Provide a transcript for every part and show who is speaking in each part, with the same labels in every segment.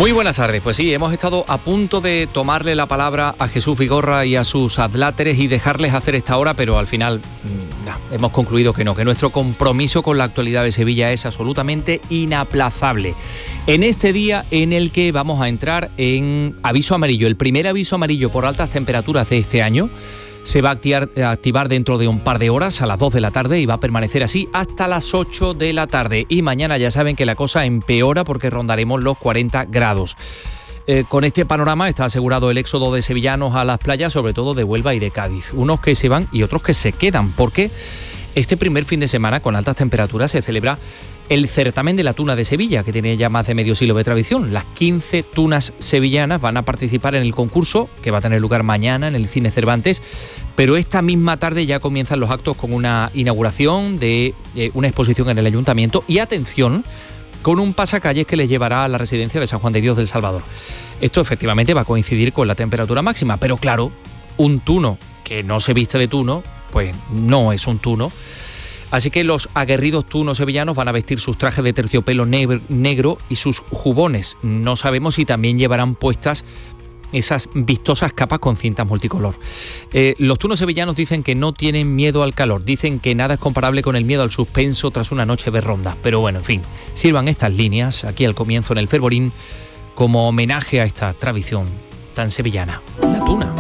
Speaker 1: Muy buenas tardes. Pues sí, hemos estado a punto de tomarle la palabra a Jesús Vigorra y a sus adláteres y dejarles hacer esta hora, pero al final hemos concluido que no, que nuestro compromiso con la actualidad de Sevilla es absolutamente inaplazable. En este día en el que vamos a entrar en aviso amarillo, el primer aviso amarillo por altas temperaturas de este año, se va a activar dentro de un par de horas, a las 2 de la tarde, y va a permanecer así hasta las 8 de la tarde. Y mañana ya saben que la cosa empeora porque rondaremos los 40 grados. Con este panorama está asegurado el éxodo de sevillanos a las playas, sobre todo de Huelva y de Cádiz. Unos que se van y otros que se quedan, porque este primer fin de semana con altas temperaturas se celebra el certamen de la tuna de Sevilla, que tiene ya más de medio siglo de tradición. Las 15 tunas sevillanas van a participar en el concurso, que va a tener lugar mañana en el Cine Cervantes, pero esta misma tarde ya comienzan los actos con una inauguración de una exposición en el Ayuntamiento y, atención, con un pasacalles que les llevará a la residencia de San Juan de Dios del Salvador. Esto efectivamente va a coincidir con la temperatura máxima, pero claro, un tuno que no se viste de tuno, pues no es un tuno. Así que los aguerridos tunos sevillanos van a vestir sus trajes de terciopelo negro y sus jubones. No sabemos si también llevarán puestas esas vistosas capas con cintas multicolor. Los tunos sevillanos dicen que no tienen miedo al calor, dicen que nada es comparable con el miedo al suspenso tras una noche de ronda. Pero bueno, en fin, sirvan estas líneas aquí al comienzo en el Fervorín como homenaje a esta tradición tan sevillana, la tuna.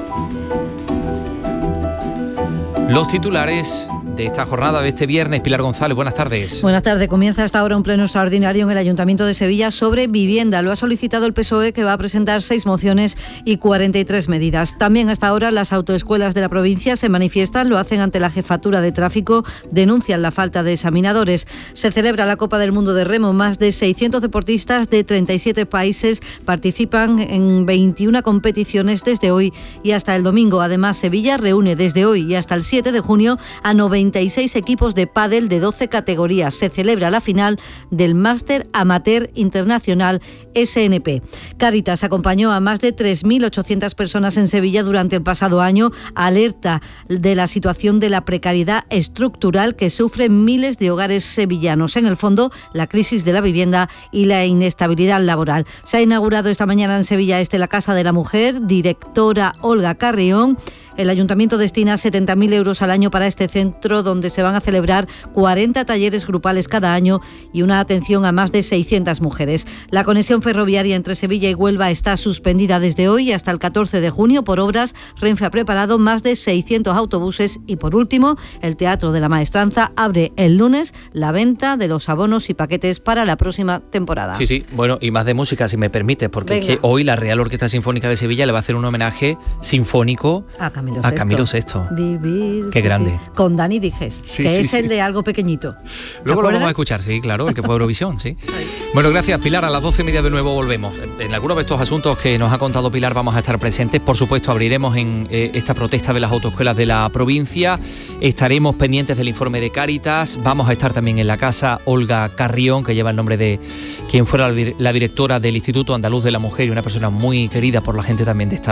Speaker 1: Los titulares de esta jornada de este viernes. Pilar González, buenas tardes.
Speaker 2: Buenas tardes. Comienza hasta ahora un pleno extraordinario en el Ayuntamiento de Sevilla sobre vivienda. Lo ha solicitado el PSOE, que va a presentar 6 mociones y 43 medidas. También hasta ahora las autoescuelas de la provincia se manifiestan, lo hacen ante la Jefatura de Tráfico, denuncian la falta de examinadores. Se celebra la Copa del Mundo de Remo. Más de 600 deportistas de 37 países participan en 21 competiciones desde hoy y hasta el domingo. Además, Sevilla reúne desde hoy y hasta el 7 de junio a 96 equipos de pádel de 12 categorías. Se celebra la final del Máster Amateur Internacional SNP. Cáritas acompañó a más de 3.800 personas en Sevilla durante el pasado año. Alerta de la situación de la precariedad estructural que sufren miles de hogares sevillanos. En el fondo, la crisis de la vivienda y la inestabilidad laboral. Se ha inaugurado esta mañana en Sevilla la Casa de la Mujer, directora Olga Carrión. El Ayuntamiento destina 70.000 euros al año para este centro, donde se van a celebrar 40 talleres grupales cada año y una atención a más de 600 mujeres. La conexión ferroviaria entre Sevilla y Huelva está suspendida desde hoy hasta el 14 de junio por obras. Renfe ha preparado más de 600 autobuses y, por último, el Teatro de la Maestranza abre el lunes la venta de los abonos y paquetes para la próxima temporada.
Speaker 1: Sí, bueno, y más de música, si me permites, porque es que hoy la Real Orquesta Sinfónica de Sevilla le va a hacer un homenaje sinfónico a Camilo VI.
Speaker 2: Vivir.
Speaker 1: Qué grande.
Speaker 2: Con Dani Dijes, el de Algo Pequeñito.
Speaker 1: Luego lo vamos a escuchar, sí, claro, el que fue Eurovisión, sí. Bueno, gracias, Pilar. A las 12:30 de nuevo volvemos. En algunos de estos asuntos que nos ha contado Pilar vamos a estar presentes. Por supuesto, abriremos en esta protesta de las autoescuelas de la provincia. Estaremos pendientes del informe de Cáritas. Vamos a estar también en la casa Olga Carrión, que lleva el nombre de quien fuera la directora del Instituto Andaluz de la Mujer y una persona muy querida por la gente también de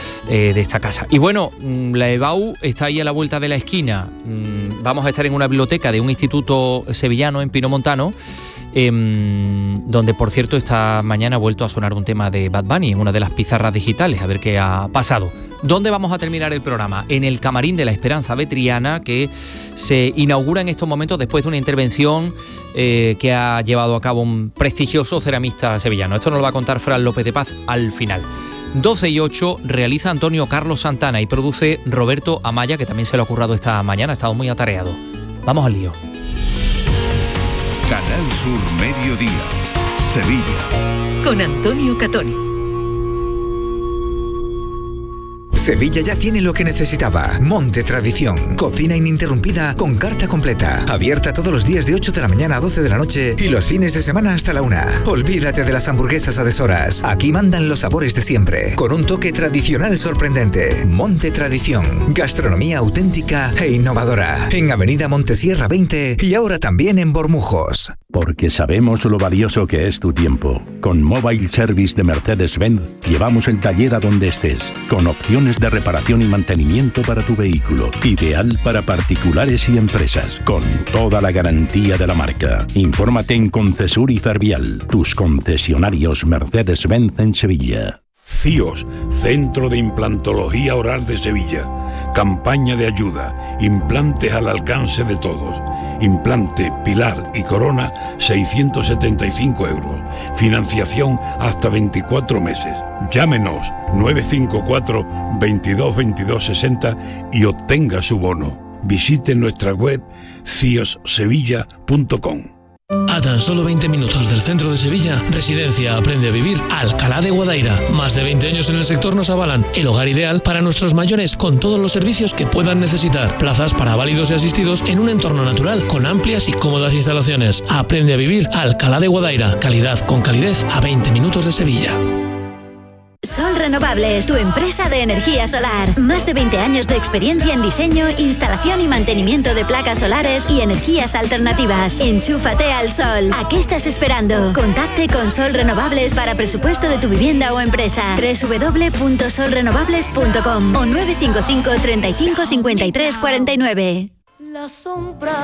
Speaker 1: esta casa. Y bueno, la EBAU está ahí a la vuelta de la esquina. Vamos a estar en una biblioteca de un instituto sevillano en Pinomontano, donde, por cierto, esta mañana ha vuelto a sonar un tema de Bad Bunny en una de las pizarras digitales. A ver qué ha pasado. ¿Dónde vamos a terminar el programa? En el Camarín de la Esperanza Betriana, que se inaugura en estos momentos después de una intervención que ha llevado a cabo un prestigioso ceramista sevillano. Esto nos lo va a contar Fran López de Paz al final. 12:08 realiza Antonio Carlos Santana y produce Roberto Amaya, que también se lo ha currado esta mañana, ha estado muy atareado. Vamos al lío.
Speaker 3: Canal Sur Mediodía, Sevilla.
Speaker 4: Con Antonio Catoni.
Speaker 5: Sevilla ya tiene lo que necesitaba. Monte Tradición. Cocina ininterrumpida con carta completa. Abierta todos los días de 8 de la mañana a 12 de la noche y los fines de semana hasta la 1. Olvídate de las hamburguesas a deshoras. Aquí mandan los sabores de siempre, con un toque tradicional sorprendente. Monte Tradición. Gastronomía auténtica e innovadora. En Avenida Montesierra 20 y ahora también en Bormujos.
Speaker 6: Porque sabemos lo valioso que es tu tiempo. Con Mobile Service de Mercedes-Benz llevamos el taller a donde estés, con opciones soluciones de reparación y mantenimiento para tu vehículo. Ideal para particulares y empresas, con toda la garantía de la marca. Infórmate en Concesur y Fervial, tus concesionarios Mercedes-Benz en Sevilla.
Speaker 4: CIOS, Centro de Implantología Oral de Sevilla. Campaña de ayuda. Implantes al alcance de todos. Implante, pilar y corona, 675 euros. Financiación hasta 24 meses. Llámenos 954 22 22 60 y obtenga su bono. Visite nuestra web ciossevilla.com.
Speaker 7: A tan solo 20 minutos del centro de Sevilla, Residencia Aprende a Vivir Alcalá de Guadaira. Más de 20 años en el sector nos avalan. El hogar ideal para nuestros mayores, con todos los servicios que puedan necesitar. Plazas para válidos y asistidos en un entorno natural, con amplias y cómodas instalaciones. Aprende a Vivir Alcalá de Guadaira. Calidad con calidez a 20 minutos de Sevilla.
Speaker 8: Sol Renovables, tu empresa de energía solar. Más de 20 años de experiencia en diseño, instalación y mantenimiento de placas solares y energías alternativas. Enchúfate al sol. ¿A qué estás esperando? Contacte con Sol Renovables para presupuesto de tu vivienda o empresa. www.solrenovables.com o 955 35 53 49.
Speaker 9: La sombra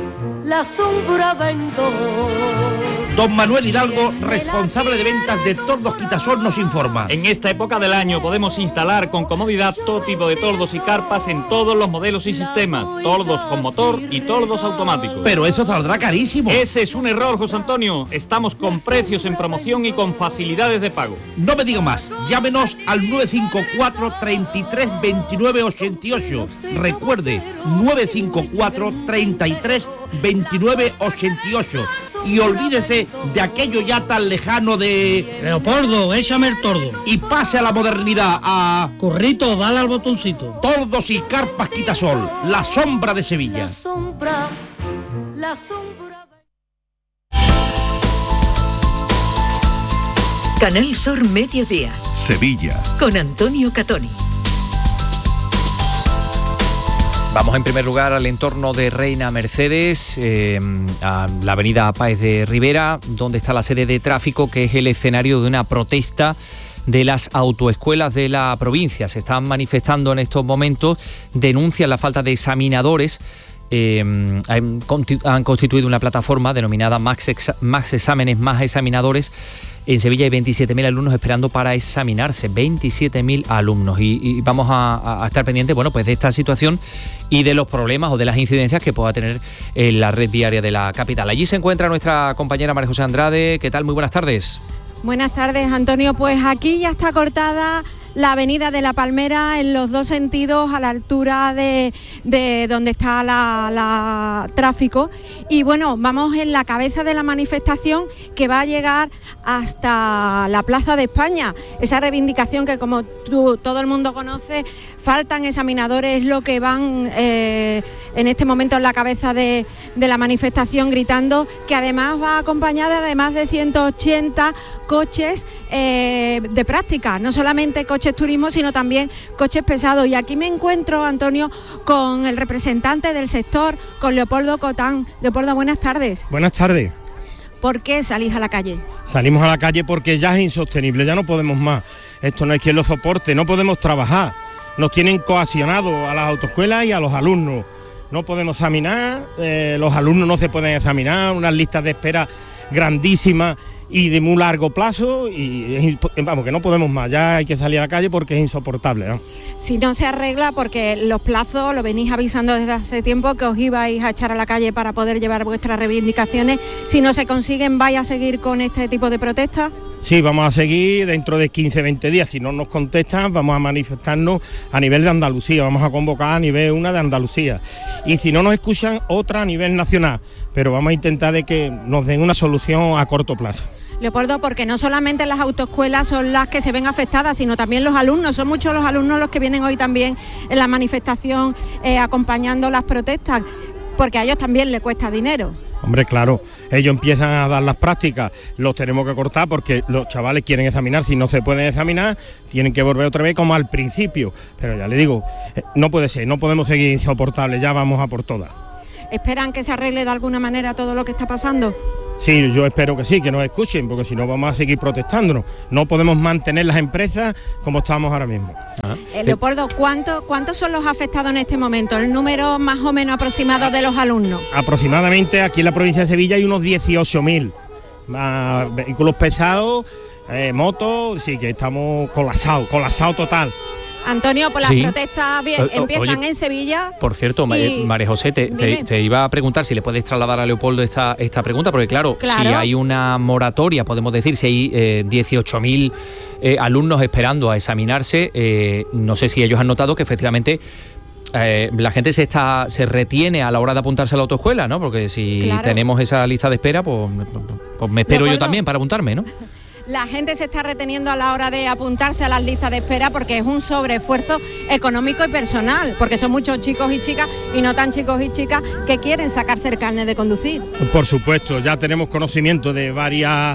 Speaker 9: vendo.
Speaker 10: Don Manuel Hidalgo, responsable de ventas de Tordos Quitasol, nos informa.
Speaker 11: En esta época del año podemos instalar con comodidad todo tipo de tordos y carpas en todos los modelos y sistemas. Tordos con motor y tordos automáticos.
Speaker 10: Pero eso saldrá carísimo.
Speaker 11: Ese es un error, José Antonio. Estamos con precios en promoción y con facilidades de pago.
Speaker 10: No me digo más. Llámenos al 954 33 29 88. Recuerde, 954 33 29 88. Y olvídese de aquello ya tan lejano de...
Speaker 12: Leopoldo, échame el tordo.
Speaker 10: Y pase a la modernidad, a...
Speaker 12: Corrito, dale al botoncito.
Speaker 10: Tordos y carpas Quitasol, la sombra de Sevilla.
Speaker 9: La sombra.
Speaker 13: Canal Sur Mediodía.
Speaker 3: Sevilla.
Speaker 13: Con Antonio Catoni.
Speaker 1: Vamos en primer lugar al entorno de Reina Mercedes, a la avenida Páez de Rivera, donde está la sede de tráfico, que es el escenario de una protesta de las autoescuelas de la provincia. Se están manifestando en estos momentos, denuncian la falta de examinadores. Han constituido una plataforma denominada Más Exámenes, Más Examinadores. En Sevilla hay 27.000 alumnos esperando para examinarse, 27.000 alumnos. Y vamos a estar pendientes, bueno, pues de esta situación y de los problemas o de las incidencias que pueda tener en la red viaria de la capital. Allí se encuentra nuestra compañera María José Andrade. ¿Qué tal? Muy buenas tardes.
Speaker 14: Buenas tardes, Antonio. Pues aquí ya está cortada la avenida de La Palmera en los dos sentidos, a la altura de donde está la tráfico. Y bueno, vamos en la cabeza de la manifestación, que va a llegar hasta la Plaza de España. Esa reivindicación que, como todo el mundo conoce, faltan examinadores, es lo que van en este momento en la cabeza de la manifestación, gritando, que además va acompañada de más de 180 coches de práctica, no solamente coches turismo, sino también coches pesados. Y aquí me encuentro, Antonio, con el representante del sector, con Leopoldo Cotán. Leopoldo, buenas tardes.
Speaker 15: Buenas tardes.
Speaker 14: ¿Por qué salís a la calle?
Speaker 15: Salimos a la calle porque ya es insostenible, ya no podemos más. Esto no hay quien lo soporte, no podemos trabajar. Nos tienen coaccionados a las autoescuelas y a los alumnos. No podemos examinar, los alumnos no se pueden examinar, unas listas de espera grandísimas y de muy largo plazo, y vamos, que no podemos más, ya hay que salir a la calle porque es insoportable, ¿no?
Speaker 14: Si no se arregla, porque los plazos, lo venís avisando desde hace tiempo, que os ibais a echar a la calle para poder llevar vuestras reivindicaciones, si no se consiguen, ¿vais a seguir con este tipo de protestas?
Speaker 15: Sí, vamos a seguir dentro de 15-20 días, si no nos contestan vamos a manifestarnos a nivel de Andalucía, vamos a convocar a nivel una de Andalucía, y si no nos escuchan, otra a nivel nacional, pero vamos a intentar de que nos den una solución a corto plazo.
Speaker 14: Leopoldo, porque no solamente las autoescuelas son las que se ven afectadas, sino también los alumnos. Son muchos los alumnos los que vienen hoy también en la manifestación acompañando las protestas, porque a ellos también les cuesta dinero.
Speaker 15: Hombre, claro, ellos empiezan a dar las prácticas, los tenemos que cortar porque los chavales quieren examinar, si no se pueden examinar, tienen que volver otra vez como al principio. Pero ya le digo, no puede ser, no podemos seguir insoportables, ya vamos a por todas.
Speaker 14: ¿Esperan que se arregle de alguna manera todo lo que está pasando?
Speaker 15: Sí, yo espero que sí, que nos escuchen, porque si no vamos a seguir protestándonos. No podemos mantener las empresas como estamos ahora mismo.
Speaker 14: Leopoldo, ¿cuántos son los afectados en este momento? El número más o menos aproximado de los alumnos.
Speaker 15: Aproximadamente aquí en la provincia de Sevilla hay unos 18.000 vehículos pesados, motos, sí que estamos colapsados total.
Speaker 14: Antonio, pues las protestas empiezan en Sevilla.
Speaker 1: Por cierto, María José, te iba a preguntar si le puedes trasladar a Leopoldo esta pregunta, porque claro, si hay una moratoria, podemos decir, si hay 18.000 alumnos esperando a examinarse, no sé si ellos han notado que efectivamente la gente se retiene a la hora de apuntarse a la autoescuela, ¿no? Porque si tenemos esa lista de espera, pues me espero yo también para apuntarme, ¿no?
Speaker 14: La gente se está reteniendo a la hora de apuntarse a las listas de espera porque es un sobreesfuerzo económico y personal, porque son muchos chicos y chicas y no tan chicos y chicas que quieren sacarse el carnet de conducir.
Speaker 15: Por supuesto, ya tenemos conocimiento de varios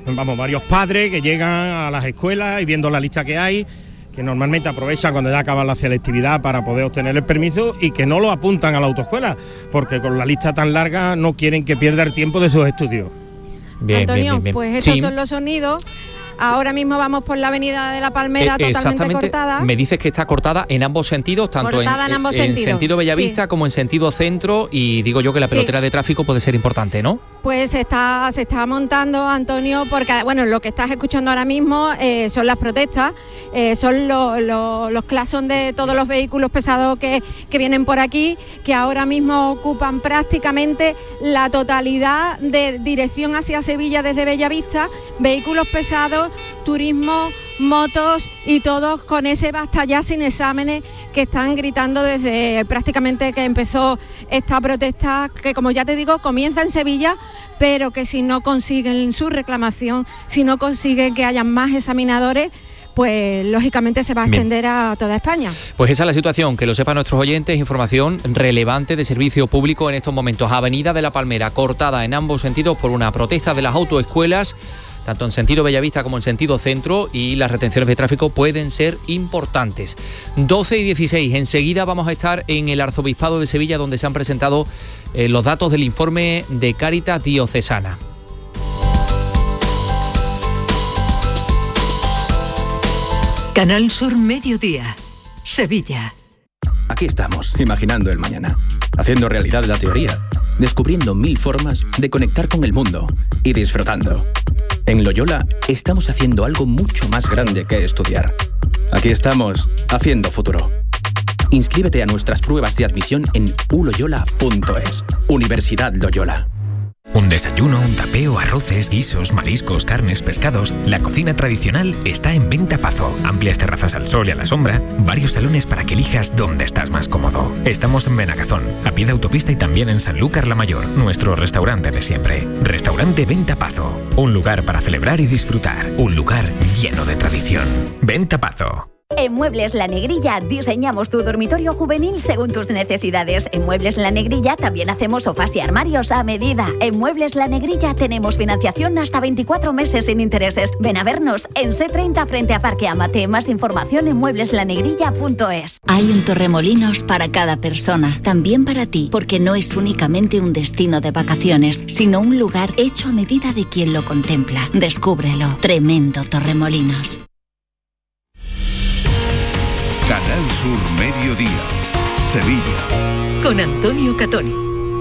Speaker 15: padres que llegan a las escuelas y viendo la lista que hay, que normalmente aprovechan cuando ya acaba la selectividad para poder obtener el permiso y que no lo apuntan a la autoescuela, porque con la lista tan larga no quieren que pierda el tiempo de sus estudios.
Speaker 1: Bien,
Speaker 14: Antonio,
Speaker 1: bien.
Speaker 14: Pues estos son los sonidos. Ahora mismo vamos por la avenida de la Palmera totalmente cortada.
Speaker 1: Me dices que está cortada en ambos sentidos, tanto en sentido Bellavista como en sentido centro, y digo yo que la pelotera de tráfico puede ser importante, ¿no?
Speaker 14: Pues se está montando, Antonio, porque bueno, lo que estás escuchando ahora mismo son las protestas, son los claxons de todos los vehículos pesados que vienen por aquí, que ahora mismo ocupan prácticamente la totalidad de dirección hacia Sevilla desde Bellavista, vehículos pesados, turismo, motos y todos con ese basta ya sin exámenes que están gritando desde prácticamente que empezó esta protesta, que como ya te digo comienza en Sevilla, pero que si no consiguen su reclamación, si no consiguen que haya más examinadores, pues lógicamente se va a extender a toda España.
Speaker 1: Pues esa es la situación, que lo sepan nuestros oyentes, información relevante de servicio público en estos momentos. Avenida de la Palmera cortada en ambos sentidos por una protesta de las autoescuelas, tanto en sentido Bellavista como en sentido centro, y las retenciones de tráfico pueden ser importantes. 12 y 16, enseguida vamos a estar en el Arzobispado de Sevilla, donde se han presentado los datos del informe de Cáritas Diocesana.
Speaker 13: Canal Sur Mediodía, Sevilla.
Speaker 16: Aquí estamos, imaginando el mañana, haciendo realidad la teoría, descubriendo 1000 formas de conectar con el mundo y disfrutando. En Loyola estamos haciendo algo mucho más grande que estudiar. Aquí estamos, haciendo futuro. Inscríbete a nuestras pruebas de admisión en uloyola.es. Universidad Loyola.
Speaker 17: Un desayuno, un tapeo, arroces, guisos, mariscos, carnes, pescados. La cocina tradicional está en Venta Pazo. Amplias terrazas al sol y a la sombra. Varios salones para que elijas dónde estás más cómodo. Estamos en Benagazón, a pie de autopista, y también en Sanlúcar la Mayor, nuestro restaurante de siempre. Restaurante Venta Pazo. Un lugar para celebrar y disfrutar. Un lugar lleno de tradición. Venta Pazo.
Speaker 8: En Muebles La Negrilla diseñamos tu dormitorio juvenil según tus necesidades. En Muebles La Negrilla también hacemos sofás y armarios a medida. En Muebles La Negrilla tenemos financiación hasta 24 meses sin intereses. Ven a vernos en C30 frente a Parque Amate. Más información en muebleslanegrilla.es.
Speaker 18: Hay un Torremolinos para cada persona, también para ti, porque no es únicamente un destino de vacaciones, sino un lugar hecho a medida de quien lo contempla. Descúbrelo. Tremendo Torremolinos.
Speaker 3: Canal Sur Mediodía, Sevilla.
Speaker 13: Con Antonio Catoni.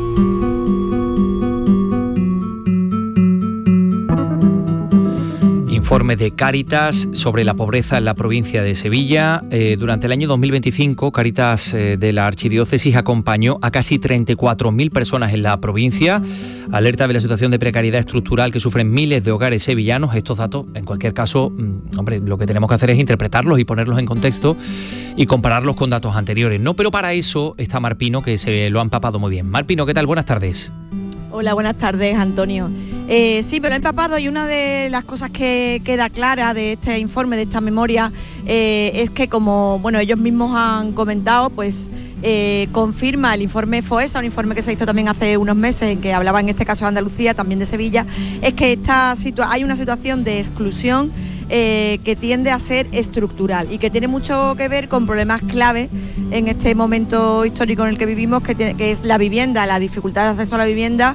Speaker 1: Informe de Cáritas sobre la pobreza en la provincia de Sevilla. Durante el año 2025, Cáritas de la Archidiócesis acompañó a casi 34.000 personas en la provincia. Alerta de la situación de precariedad estructural que sufren miles de hogares sevillanos. Estos datos, en cualquier caso, lo que tenemos que hacer es interpretarlos y ponerlos en contexto y compararlos con datos anteriores, ¿no? Pero para eso está Mar Pino, que se lo ha empapado muy bien. Mar Pino, ¿qué tal? Buenas tardes.
Speaker 19: Hola, buenas tardes, Antonio. Sí, pero he empapado, y una de las cosas que queda clara de este informe, de esta memoria, es que, como ellos mismos han comentado, pues confirma el informe FOESA, un informe que se hizo también hace unos meses, que hablaba en este caso de Andalucía, también de Sevilla, es que hay una situación de exclusión que tiende a ser estructural y que tiene mucho que ver con problemas clave en este momento histórico en el que vivimos, que es la vivienda, la dificultad de acceso a la vivienda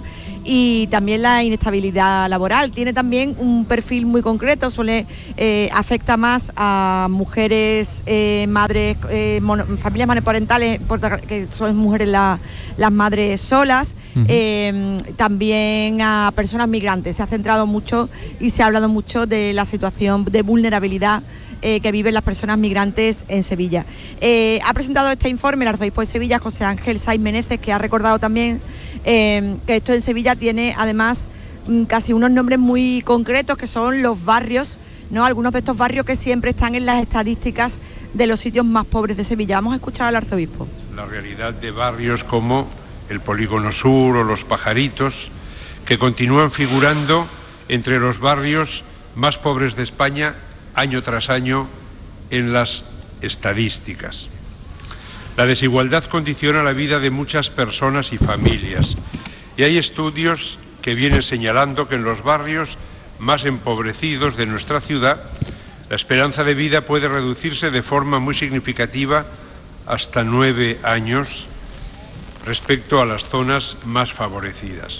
Speaker 19: y también la inestabilidad laboral. Tiene también un perfil muy concreto, afecta más a mujeres, madres, familias monoparentales, que son mujeres las madres solas, también a personas migrantes. Se ha centrado mucho y se ha hablado mucho de la situación de vulnerabilidad que viven las personas migrantes en Sevilla. Ha presentado este informe el arzobispo de Sevilla, José Ángel Saiz Meneses, que ha recordado también que esto en Sevilla tiene además casi unos nombres muy concretos, que son los barrios, ¿no? Algunos de estos barrios que siempre están en las estadísticas de los sitios más pobres de Sevilla. Vamos a escuchar al arzobispo.
Speaker 20: La realidad de barrios como el Polígono Sur o Los Pajaritos, que continúan figurando entre los barrios más pobres de España año tras año en las estadísticas. La desigualdad condiciona la vida de muchas personas y familias, y hay estudios que vienen señalando que en los barrios más empobrecidos de nuestra ciudad la esperanza de vida puede reducirse de forma muy significativa hasta 9 años respecto a las zonas más favorecidas.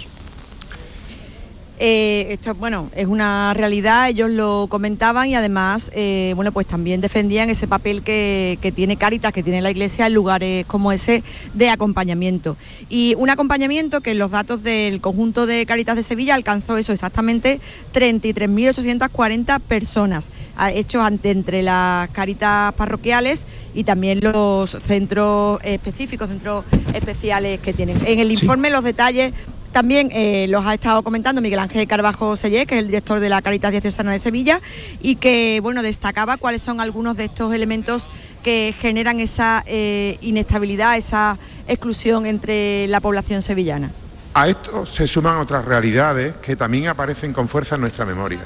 Speaker 19: Esto, bueno, es una realidad, ellos lo comentaban y además, pues también defendían ese papel que tiene Cáritas, que tiene la Iglesia en lugares como ese de acompañamiento. Y un acompañamiento que en los datos del conjunto de Cáritas de Sevilla alcanzó eso, exactamente 33.840 personas, hechos entre las Cáritas parroquiales y también los centros específicos, centros especiales que tienen. En el informe los detalles también los ha estado comentando Miguel Ángel Carbajo Sellé, que es el director de la Cáritas Diocesana de Sevilla, y que destacaba cuáles son algunos de estos elementos que generan esa inestabilidad, esa exclusión entre la población sevillana.
Speaker 21: A esto se suman otras realidades que también aparecen con fuerza en nuestra memoria.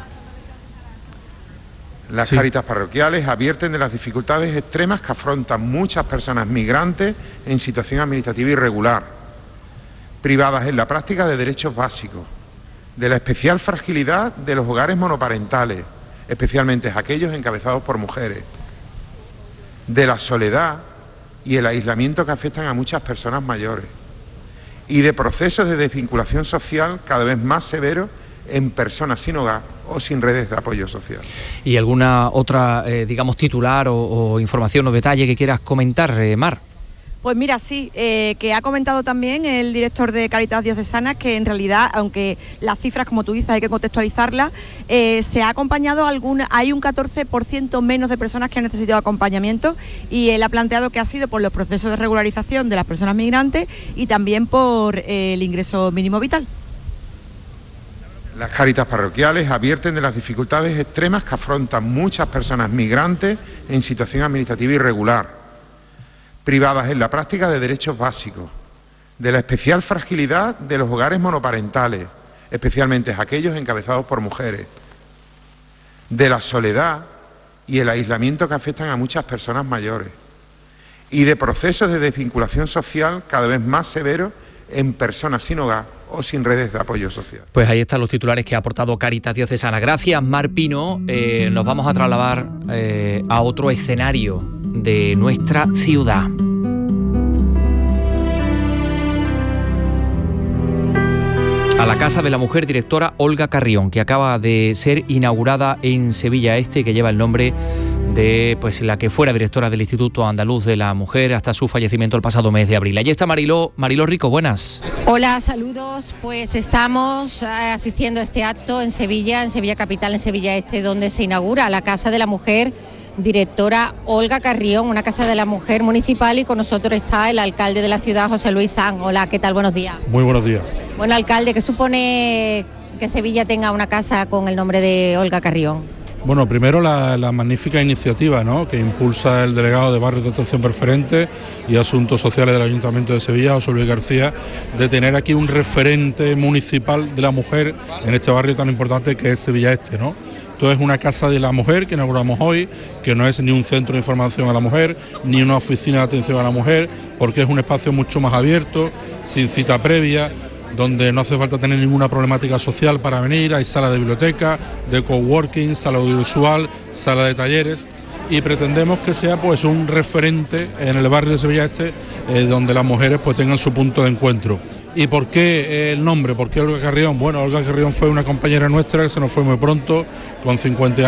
Speaker 21: Las Cáritas parroquiales advierten de las dificultades extremas que afrontan muchas personas migrantes en situación administrativa irregular, privadas en la práctica de derechos básicos, de la especial fragilidad de los hogares monoparentales, especialmente aquellos encabezados por mujeres, de la soledad y el aislamiento que afectan a muchas personas mayores, y de procesos de desvinculación social cada vez más severos en personas sin hogar o sin redes de apoyo social.
Speaker 1: ¿Y alguna otra, titular o información o detalle que quieras comentar, Mar?
Speaker 19: Pues mira, sí, que ha comentado también el director de Cáritas Diocesana que en realidad, aunque las cifras, como tú dices, hay que contextualizarlas, se ha acompañado hay un 14% menos de personas que han necesitado acompañamiento, y él ha planteado que ha sido por los procesos de regularización de las personas migrantes y también por el ingreso mínimo vital.
Speaker 21: Las Cáritas parroquiales advierten de las dificultades extremas que afrontan muchas personas migrantes en situación administrativa irregular, privadas en la práctica de derechos básicos, de la especial fragilidad de los hogares monoparentales, especialmente aquellos encabezados por mujeres, de la soledad y el aislamiento que afectan a muchas personas mayores, y de procesos de desvinculación social cada vez más severos en personas sin hogar o sin redes de apoyo social.
Speaker 1: Pues ahí están los titulares que ha aportado Cáritas Diocesana. Gracias, Mar Pino. Nos vamos a trasladar a otro escenario de nuestra ciudad. A la Casa de la Mujer, directora Olga Carrión, que acaba de ser inaugurada en Sevilla Este, que lleva el nombre de la que fuera directora del Instituto Andaluz de la Mujer hasta su fallecimiento el pasado mes de abril. Allí está Mariló Rico, buenas.
Speaker 22: Hola, saludos. Pues estamos asistiendo a este acto en Sevilla capital, en Sevilla Este, donde se inaugura la Casa de la Mujer, directora Olga Carrión, una Casa de la Mujer municipal, y con nosotros está el alcalde de la ciudad, José Luis Sanz. Hola, ¿qué tal? Buenos días.
Speaker 23: Muy buenos días.
Speaker 22: Bueno, alcalde, ¿qué supone que Sevilla tenga una casa con el nombre de Olga Carrión?
Speaker 23: Bueno, primero la magnífica iniciativa, ¿no?, que impulsa el delegado de Barrios de Atención Preferente y Asuntos Sociales del Ayuntamiento de Sevilla, José Luis García, de tener aquí un referente municipal de la mujer en este barrio tan importante que es Sevilla Este, ¿no? Entonces, es una Casa de la Mujer que inauguramos hoy, que no es ni un centro de información a la mujer, ni una oficina de atención a la mujer, porque es un espacio mucho más abierto, sin cita previa, donde no hace falta tener ninguna problemática social para venir. Hay sala de biblioteca, de coworking, sala audiovisual, sala de talleres. y pretendemos que sea pues un referente en el barrio de Sevilla Este, donde las mujeres pues tengan su punto de encuentro. ¿Y por qué el nombre? ¿Por qué Olga Carrión? Bueno, Olga Carrión fue una compañera nuestra que se nos fue muy pronto, con 51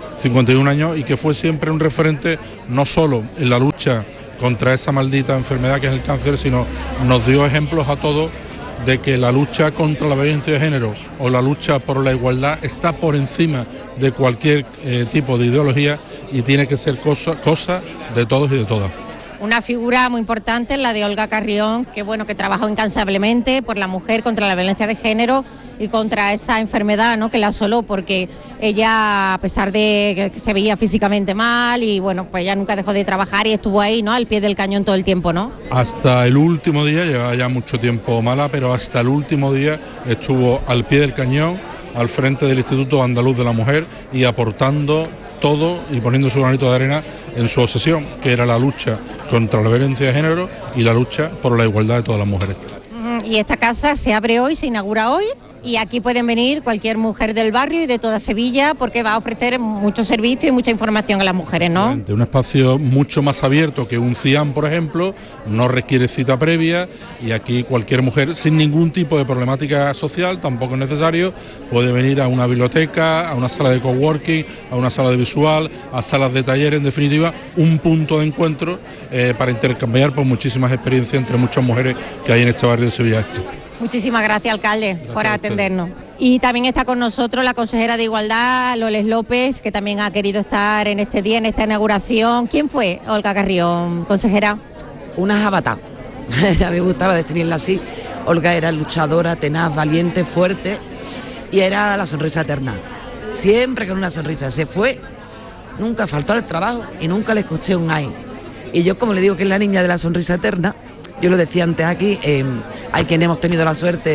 Speaker 23: años, y que fue siempre un referente no solo en la lucha contra esa maldita enfermedad que es el cáncer, sino nos dio ejemplos a todos de que la lucha contra la violencia de género o la lucha por la igualdad está por encima de cualquier tipo de ideología y tiene que ser cosa de todos y de todas.
Speaker 22: Una figura muy importante, la de Olga Carrión, que bueno, que trabajó incansablemente por la mujer, contra la violencia de género y contra esa enfermedad, ¿no?, que la asoló, porque ella, a pesar de que se veía físicamente mal, y bueno, pues ella nunca dejó de trabajar y estuvo ahí, ¿no?, al pie del cañón todo el tiempo, ¿no?
Speaker 23: Hasta el último día, llevaba ya mucho tiempo mala, pero hasta el último día estuvo al pie del cañón, al frente del Instituto Andaluz de la Mujer y aportando todo y poniendo su granito de arena en su obsesión, que era la lucha contra la violencia de género y la lucha por la igualdad de todas las mujeres.
Speaker 22: Y esta casa se abre hoy, se inaugura hoy, y aquí pueden venir cualquier mujer del barrio y de toda Sevilla, porque va a ofrecer mucho servicio y mucha información a las mujeres, ¿no?
Speaker 23: Un espacio mucho más abierto que un CIAM, por ejemplo, no requiere cita previa, y aquí cualquier mujer sin ningún tipo de problemática social, tampoco es necesario, puede venir a una biblioteca, a una sala de coworking, a una sala de visual, a salas de taller, en definitiva, un punto de encuentro para intercambiar pues muchísimas experiencias entre muchas mujeres que hay en este barrio de Sevilla Este.
Speaker 22: Muchísimas gracias, alcalde, por atendernos. Y también está con nosotros la consejera de Igualdad, Loles López, que también ha querido estar en este día, en esta inauguración. ¿Quién fue Olga Carrión, consejera?
Speaker 2: Una jabata, ya me gustaba definirla así. Olga era luchadora, tenaz, valiente, fuerte, y era la sonrisa eterna. Siempre con una sonrisa. Se fue, nunca faltó al trabajo y nunca le escuché un ay. Y yo, como le digo que es la niña de la sonrisa eterna, yo lo decía antes aquí, hay quienes hemos tenido la suerte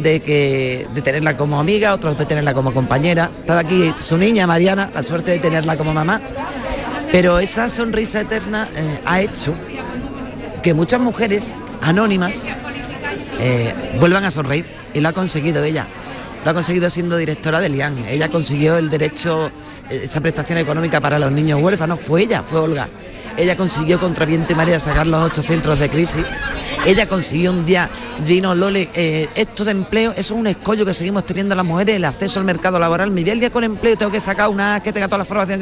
Speaker 2: de tenerla como amiga, otros de tenerla como compañera. Estaba aquí su niña, Mariana, la suerte de tenerla como mamá. Pero esa sonrisa eterna ha hecho que muchas mujeres anónimas vuelvan a sonreír, y lo ha conseguido ella. Lo ha conseguido siendo directora del IAN. Ella consiguió el derecho, esa prestación económica para los niños huérfanos. Fue ella, fue Olga. Ella consiguió contra viento y marea sacar los 8 centros de crisis. Ella consiguió un día, vino Lole, esto de empleo, eso es un escollo que seguimos teniendo las mujeres, el acceso al mercado laboral. Me voy al día con empleo, tengo que sacar una que tenga toda la formación,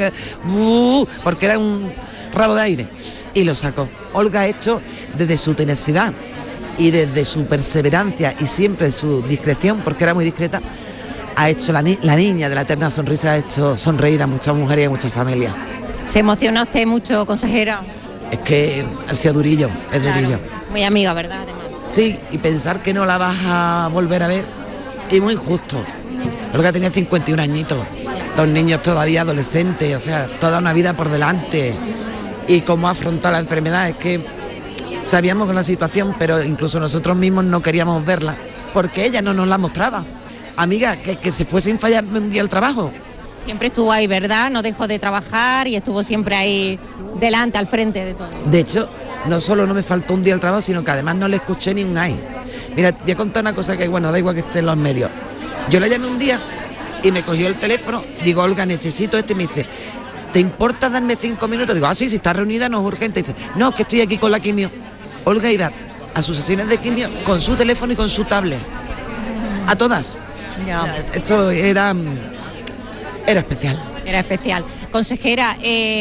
Speaker 2: porque era un rabo de aire. Y lo sacó. Olga ha hecho, desde su tenacidad y desde su perseverancia y siempre su discreción, porque era muy discreta, ha hecho la niña de la eterna sonrisa, ha hecho sonreír a muchas mujeres y a muchas familias.
Speaker 22: ¿Se emociona usted mucho, consejera?
Speaker 2: Es que ha sido durillo, es durillo.
Speaker 22: Muy amiga, ¿verdad? Además.
Speaker 2: Sí, y pensar que no la vas a volver a ver es muy injusto. Olga tenía 51 añitos, 2 niños todavía adolescentes, o sea, toda una vida por delante. Y cómo afrontar la enfermedad, es que sabíamos con la situación, pero incluso nosotros mismos no queríamos verla, porque ella no nos la mostraba. Amiga, que se fue sin fallarme un día al trabajo.
Speaker 22: Siempre estuvo ahí, ¿verdad? No dejó de trabajar y estuvo siempre ahí delante, al frente de todo.
Speaker 2: De hecho, no solo no me faltó un día al trabajo, sino que además no le escuché ni un ay. Mira, voy a contar una cosa que, bueno, da igual que esté en los medios. Yo la llamé un día y me cogió el teléfono, digo, Olga, necesito esto, y me dice, ¿te importa darme 5 minutos? Digo, sí, si está reunida no es urgente. Y dice, no, que estoy aquí con la quimio. Olga iba a sus sesiones de quimio con su teléfono y con su tablet. A todas.
Speaker 22: Ya.
Speaker 2: O sea, esto era especial.
Speaker 22: Era especial. Consejera,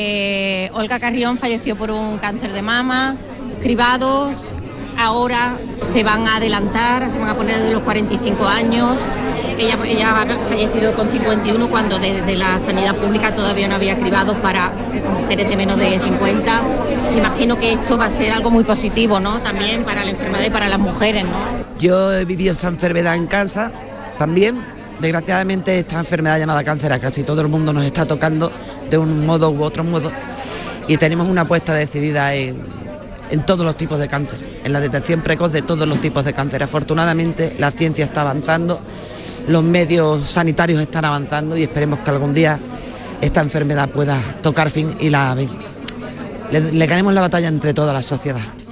Speaker 22: Olga Carrión falleció por un cáncer de mama, cribados, ahora se van a adelantar, se van a poner de los 45 años. Ella ha fallecido con 51 cuando desde la sanidad pública todavía no había cribados para mujeres de menos de 50. Imagino que esto va a ser algo muy positivo, ¿no? También para la enfermedad y para las mujeres, ¿no?
Speaker 2: Yo he vivido esa enfermedad en casa también. Desgraciadamente esta enfermedad llamada cáncer a casi todo el mundo nos está tocando de un modo u otro modo, y tenemos una apuesta decidida en todos los tipos de cáncer, en la detección precoz de todos los tipos de cáncer. Afortunadamente la ciencia está avanzando, los medios sanitarios están avanzando, y esperemos que algún día esta enfermedad pueda tocar fin y le ganemos la batalla entre toda la sociedad.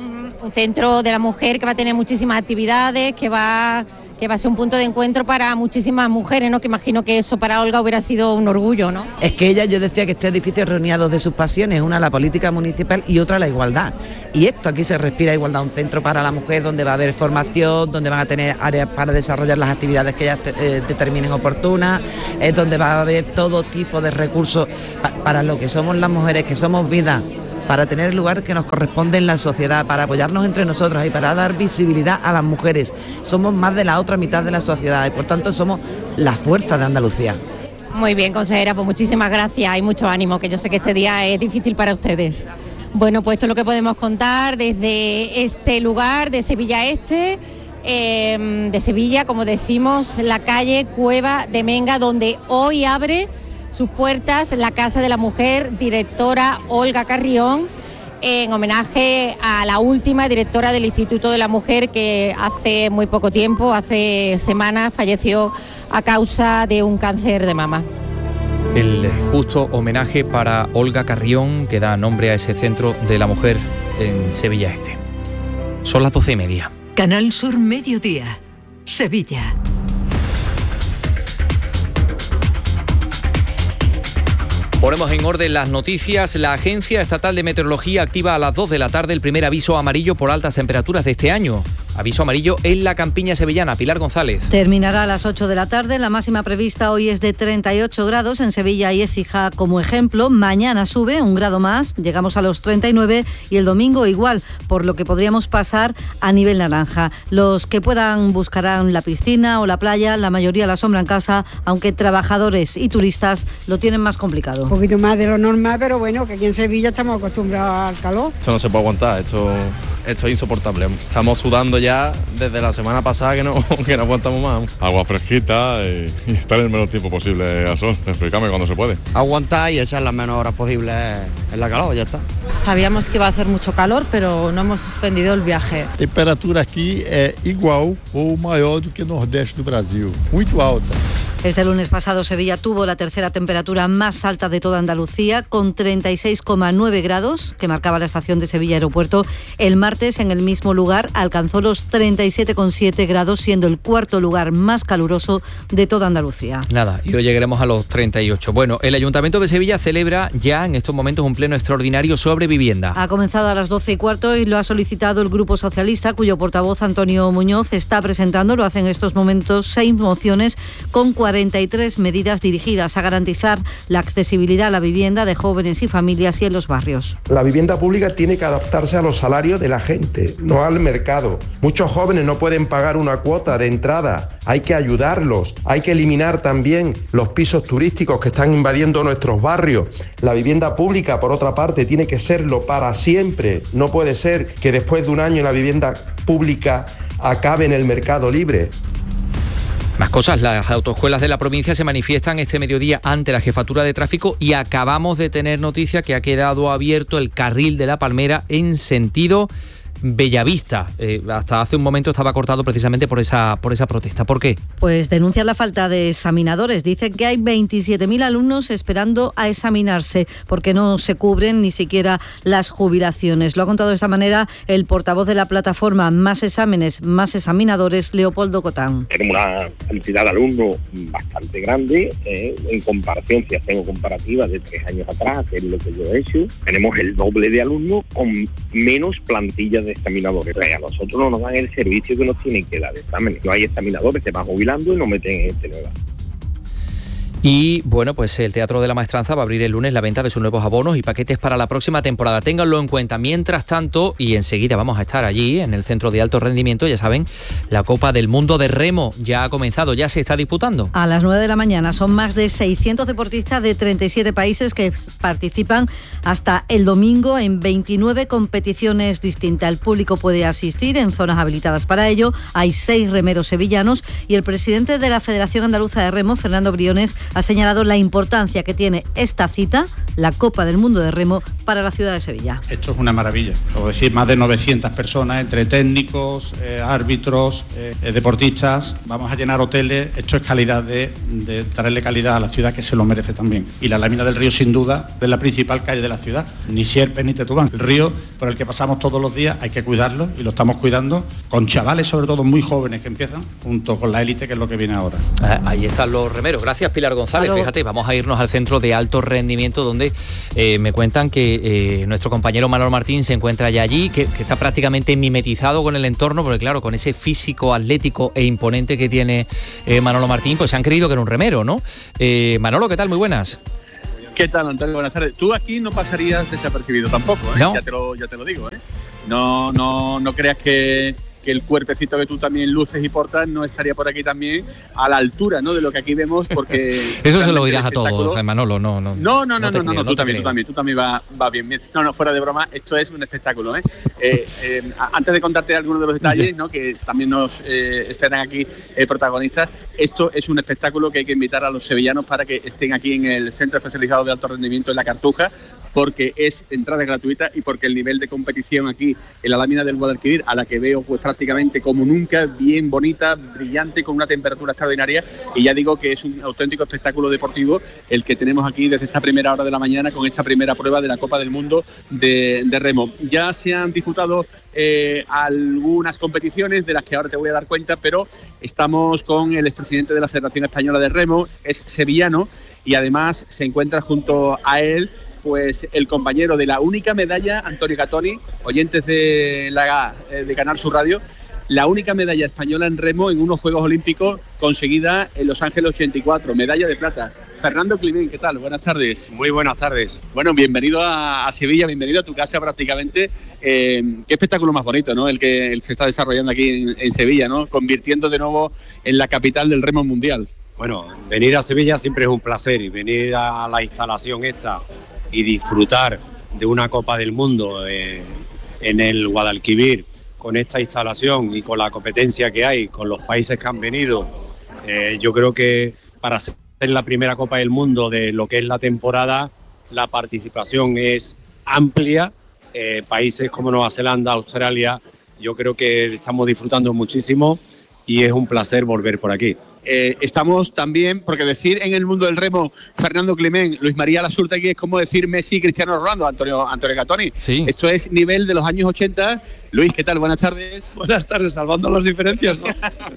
Speaker 22: Un centro de la mujer que va a tener muchísimas actividades, que va a ser un punto de encuentro para muchísimas mujeres, ¿no? Que imagino que eso para Olga hubiera sido un orgullo, ¿no?
Speaker 2: Es que yo decía que este edificio reunía dos de sus pasiones, una la política municipal y otra la igualdad. Y esto, aquí se respira igualdad, un centro para la mujer donde va a haber formación, donde van a tener áreas para desarrollar las actividades que ellas determinen oportunas, es donde va a haber todo tipo de recursos para lo que somos las mujeres, que somos vida, para tener el lugar que nos corresponde en la sociedad, para apoyarnos entre nosotras y para dar visibilidad a las mujeres. Somos más de la otra mitad de la sociedad y por tanto somos la fuerza de Andalucía.
Speaker 22: Muy bien, consejera, pues muchísimas gracias y mucho ánimo, que yo sé que este día es difícil para ustedes. Bueno, pues esto es lo que podemos contar desde este lugar de Sevilla Este, de Sevilla, como decimos, la calle Cueva de Menga, donde hoy abre sus puertas la Casa de la Mujer, directora Olga Carrión, en homenaje a la última directora del Instituto de la Mujer, que hace muy poco tiempo, hace semanas, falleció a causa de un cáncer de mama.
Speaker 1: El justo homenaje para Olga Carrión, que da nombre a ese centro de la mujer en Sevilla Este. Son las 12:30.
Speaker 13: Canal Sur Mediodía, Sevilla.
Speaker 1: Ponemos en orden las noticias. La Agencia Estatal de Meteorología activa a las 2 de la tarde el primer aviso amarillo por altas temperaturas de este año. Aviso amarillo en la campiña sevillana. Pilar González.
Speaker 4: Terminará a las 8 de la tarde. La máxima prevista hoy es de 38 grados en Sevilla y Écija como ejemplo. Mañana sube 1 grado más, llegamos a los 39 y el domingo igual, por lo que podríamos pasar a nivel naranja. Los que puedan buscarán la piscina o la playa, la mayoría la sombra en casa, aunque trabajadores y turistas lo tienen más complicado.
Speaker 5: Un poquito más de lo normal, pero bueno, que aquí en Sevilla estamos acostumbrados al calor.
Speaker 6: Esto no se puede aguantar, esto es insoportable. Estamos sudando ya desde la semana pasada que no aguantamos más.
Speaker 24: Agua fresquita y estar el menor tiempo posible al sol, explícame cuando se puede.
Speaker 25: Aguantar y echar las menos horas posibles en la calor, ya está.
Speaker 26: Sabíamos que iba a hacer mucho calor, pero no hemos suspendido el viaje.
Speaker 27: A temperatura aquí es igual o mayor do que el nordeste do Brasil, muy alta.
Speaker 4: Este lunes pasado Sevilla tuvo la tercera temperatura más alta de toda Andalucía, con 36,9 grados, que marcaba la estación de Sevilla Aeropuerto. El martes, en el mismo lugar, alcanzó los 37,7 grados, siendo el cuarto lugar más caluroso de toda Andalucía.
Speaker 1: Nada, y hoy llegaremos a los 38. Bueno, el Ayuntamiento de Sevilla celebra ya en estos momentos un pleno extraordinario sobre vivienda.
Speaker 4: Ha comenzado a las 12:15 y lo ha solicitado el Grupo Socialista, cuyo portavoz Antonio Muñoz está presentando, lo hace en estos momentos, 6 mociones con 43 medidas dirigidas a garantizar la accesibilidad a la vivienda de jóvenes y familias y en los barrios.
Speaker 28: La vivienda pública tiene que adaptarse a los salarios de la gente, no al mercado. Muchos jóvenes no pueden pagar una cuota de entrada, hay que ayudarlos, hay que eliminar también los pisos turísticos que están invadiendo nuestros barrios. La vivienda pública, por otra parte, tiene que serlo para siempre. No puede ser que después de un año la vivienda pública acabe en el mercado libre.
Speaker 1: Más cosas, las autoescuelas de la provincia se manifiestan este mediodía ante la Jefatura de Tráfico y acabamos de tener noticia que ha quedado abierto el carril de La Palmera en sentido Bellavista. Hasta hace un momento estaba cortado precisamente por esa protesta. ¿Por qué?
Speaker 4: Pues denuncian la falta de examinadores. Dicen que hay 27.000 alumnos esperando a examinarse porque no se cubren ni siquiera las jubilaciones. Lo ha contado de esta manera el portavoz de la plataforma Más Exámenes, Más Examinadores, Leopoldo Cotán.
Speaker 29: Tenemos una cantidad de alumnos bastante grande en comparación, si hacemos comparativas de 3 años atrás, que es lo que yo he hecho. Tenemos el doble de alumnos con menos plantillas de examinadores. A nosotros no nos dan el servicio que nos tienen que dar de exámenes. No hay examinadores, se van jubilando y nos meten en nueva.
Speaker 1: Y bueno, pues el Teatro de la Maestranza va a abrir el lunes la venta de sus nuevos abonos y paquetes para la próxima temporada. Ténganlo en cuenta. Mientras tanto, y enseguida vamos a estar allí, en el Centro de Alto Rendimiento, ya saben, la Copa del Mundo de Remo ya ha comenzado, ya se está disputando.
Speaker 4: A las 9 de la mañana son más de 600 deportistas de 37 países que participan hasta el domingo en 29 competiciones distintas. El público puede asistir en zonas habilitadas para ello. Hay 6 remeros sevillanos y el presidente de la Federación Andaluza de Remo, Fernando Briones, ha señalado la importancia que tiene esta cita, la Copa del Mundo de Remo, para la ciudad de Sevilla.
Speaker 7: Esto es una maravilla, es decir, más de 900 personas, entre técnicos, árbitros, deportistas, vamos a llenar hoteles. Esto es calidad de traerle calidad a la ciudad, que se lo merece también. Y la lámina del río, sin duda, es la principal calle de la ciudad, ni Sierpes ni Tetúbal. El río por el que pasamos todos los días hay que cuidarlo, y lo estamos cuidando con chavales, sobre todo muy jóvenes, que empiezan, junto con la élite, que es lo que viene ahora.
Speaker 1: Ahí están los remeros. Gracias, Pilar González. Fíjate, vamos a irnos al centro de alto rendimiento, donde me cuentan que nuestro compañero Manolo Martín se encuentra ya allí, que está prácticamente mimetizado con el entorno, porque claro, con ese físico atlético e imponente que tiene Manolo Martín, pues se han creído que era un remero, ¿no? Manolo, ¿qué tal? Muy buenas.
Speaker 9: ¿Qué tal, Antonio? Buenas tardes. Tú aquí no pasarías desapercibido tampoco, ¿eh?
Speaker 1: ¿No?
Speaker 9: Ya te lo digo, ¿eh? No creas que el cuerpecito que tú también luces y portas no estaría por aquí también a la altura, ¿no?, de lo que aquí vemos, porque
Speaker 1: eso se lo dirás a todos, Manolo. No,
Speaker 9: tú también va bien. No, fuera de broma, esto es un espectáculo, ¿eh? Antes de contarte algunos de los detalles, ¿no?, que también nos esperan aquí protagonistas, esto es un espectáculo que hay que invitar a los sevillanos para que estén aquí en el Centro Especializado de Alto Rendimiento en La Cartuja, porque es entrada gratuita y porque el nivel de competición aquí en la lámina del Guadalquivir, a la que veo pues prácticamente como nunca, bien bonita, brillante, con una temperatura extraordinaria, y ya digo que es un auténtico espectáculo deportivo el que tenemos aquí desde esta primera hora de la mañana con esta primera prueba de la Copa del Mundo de remo. Ya se han disputado algunas competiciones de las que ahora te voy a dar cuenta, pero estamos con el expresidente de la Federación Española de Remo, es sevillano, y además se encuentra junto a él pues el compañero de la única medalla, Antonio Catoni, oyentes de Canal Sur Radio, la única medalla española en remo en unos Juegos Olímpicos conseguida en Los Ángeles 84, medalla de plata. Fernando Climent, ¿qué tal? Buenas tardes.
Speaker 10: Muy buenas tardes.
Speaker 9: Bueno, bienvenido a Sevilla, bienvenido a tu casa prácticamente. Qué espectáculo más bonito, ¿no?, el que se está desarrollando aquí en Sevilla, ¿no?, convirtiendo de nuevo en la capital del remo mundial.
Speaker 10: Bueno, venir a Sevilla siempre es un placer, y venir a la instalación esta y disfrutar de una Copa del Mundo en el Guadalquivir, con esta instalación y con la competencia que hay, con los países que han venido, yo creo que para ser la primera Copa del Mundo de lo que es la temporada, la participación es amplia. Países como Nueva Zelanda, Australia, yo creo que estamos disfrutando muchísimo y es un placer volver por aquí.
Speaker 9: Estamos también, porque decir en el mundo del remo Fernando Climent, Luis María Lasúrtegui, es como decir Messi, Cristiano Ronaldo, Antonio Catoni.
Speaker 1: Sí.
Speaker 9: Esto es nivel de los años 80. Luis, ¿qué tal? Buenas tardes.
Speaker 10: Buenas tardes, salvando las diferencias, ¿no?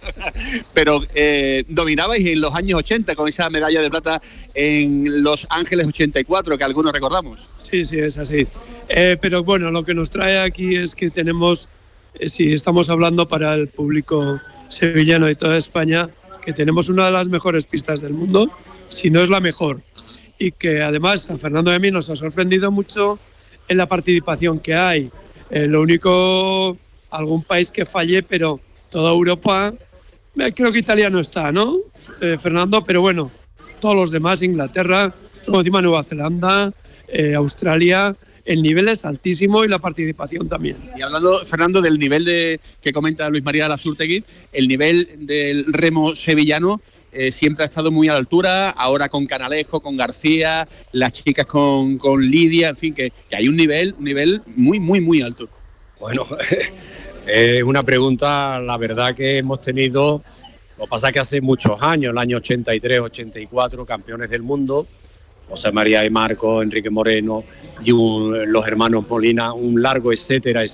Speaker 9: Pero dominabais en los años 80 con esa medalla de plata en Los Ángeles 84, que algunos recordamos.
Speaker 10: Sí, es así. Pero bueno, lo que nos trae aquí es que tenemos, si estamos hablando para el público sevillano y toda España, que tenemos una de las mejores pistas del mundo, si no es la mejor, y que además a Fernando y a mí nos ha sorprendido mucho en la participación que hay. Lo único, algún país que falle, pero toda Europa, creo que Italia no está, ¿no, Fernando? Pero bueno, todos los demás, Inglaterra, como encima Nueva Zelanda, Australia, el nivel es altísimo y la participación también.
Speaker 9: Y hablando, Fernando, del nivel que comenta Luis María Lasúrtegui, el nivel del remo sevillano siempre ha estado muy a la altura, ahora con Canalejo, con García, las chicas con Lidia, en fin, que hay un nivel muy, muy, muy alto.
Speaker 10: Bueno, es una pregunta, la verdad que hemos tenido, lo que pasa que hace muchos años, el año 83, 84, campeones del mundo, José María de Marco, Enrique Moreno y los hermanos Molina, un largo etcétera,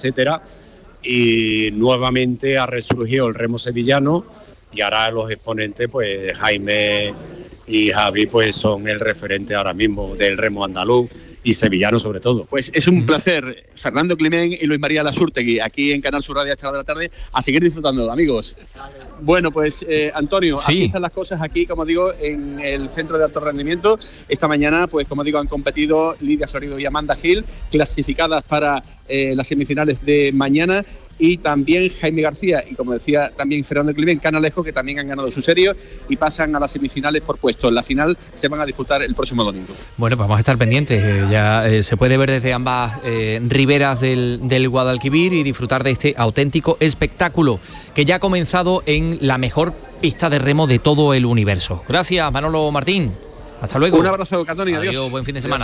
Speaker 10: y nuevamente ha resurgido el remo sevillano, y ahora los exponentes, pues Jaime y Javi, pues son el referente ahora mismo del remo andaluz y sevillano sobre todo.
Speaker 9: Pues es un placer, Fernando Climent y Luis María Lasúrtegui, aquí en Canal Sur Radio a esta hora de la tarde, a seguir disfrutando, amigos. Bueno, pues Antonio, sí. Así están las cosas aquí, como digo, en el Centro de Alto Rendimiento. Esta mañana, pues como digo, han competido Lidia Sorido y Amanda Gil, clasificadas para las semifinales de mañana, y también Jaime García y, como decía también Fernando Climent, Canalejo, que también han ganado su serie y pasan a las semifinales por puestos. En la final se van a disputar el próximo domingo. Bueno, pues vamos a estar pendientes. Ya se puede ver desde ambas riberas del Guadalquivir y disfrutar de este auténtico espectáculo que ya ha comenzado en la mejor pista de remo de todo el universo. Gracias, Manolo Martín.
Speaker 1: Hasta luego.
Speaker 9: Un abrazo, Catoni, adiós.
Speaker 1: Buen fin de semana.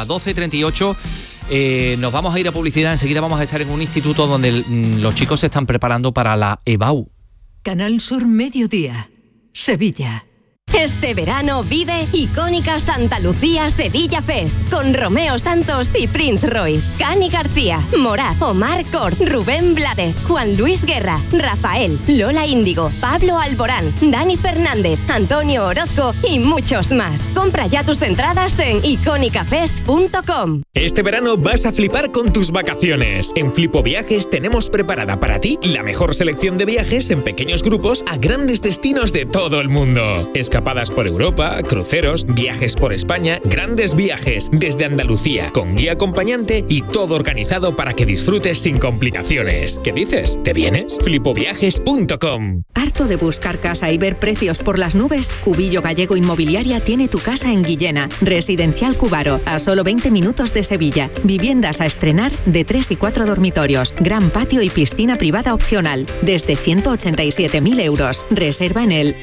Speaker 1: 12:38. Nos vamos a ir a publicidad. Enseguida vamos a estar en un instituto donde los chicos se están preparando para la EBAU.
Speaker 13: Canal Sur Mediodía, Sevilla.
Speaker 3: Este verano vive Icónica Santa Lucía Sevilla Fest con Romeo Santos y Prince Royce, Cani García, Morat, Omar Cort, Rubén Blades, Juan Luis Guerra, Rafael, Lola Índigo, Pablo Alborán, Dani Fernández, Antonio Orozco y muchos más. Compra ya tus entradas en iconicafest.com.
Speaker 8: Este verano vas a flipar con tus vacaciones. En Flipo Viajes tenemos preparada para ti la mejor selección de viajes en pequeños grupos a grandes destinos de todo el mundo. Escapadas por Europa, cruceros, viajes por España, grandes viajes desde Andalucía, con guía acompañante y todo organizado para que disfrutes sin complicaciones. ¿Qué dices? ¿Te vienes? Flipoviajes.com.
Speaker 11: ¿Harto de buscar casa y ver precios por las nubes? Cubillo Gallego Inmobiliaria tiene tu casa en Guillena. Residencial Cubaro, a solo 20 minutos de Sevilla. Viviendas a estrenar de 3 y 4 dormitorios. Gran patio y piscina privada opcional. Desde 187.000 euros. Reserva en el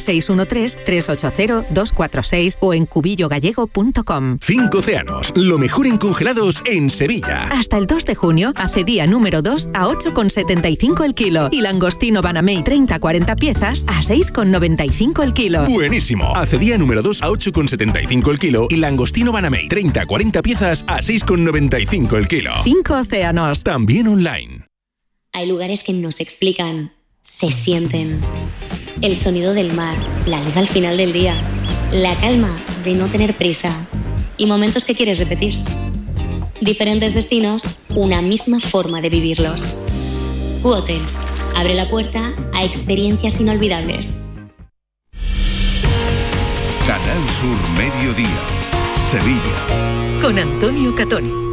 Speaker 11: 613-380-246 o en cubillogallego.com.
Speaker 12: 5 océanos, lo mejor en congelados en Sevilla.
Speaker 11: Hasta el 2 de junio, accedía número 2 a 8,75 el kilo. Y langostino Banamey 30-40 piezas a 6,95 el kilo.
Speaker 12: Buenísimo. Accedía número 2 a 8,75 el kilo y langostino Banamey 30-40 piezas a 6,95 el kilo.
Speaker 11: 5 océanos.
Speaker 12: También online.
Speaker 14: Hay lugares que no se explican, se sienten. El sonido del mar, la luz al final del día, la calma de no tener prisa y momentos que quieres repetir. Diferentes destinos, una misma forma de vivirlos. Hotels abre la puerta a experiencias inolvidables.
Speaker 15: Canal Sur Mediodía, Sevilla.
Speaker 13: Con Antonio Catoni.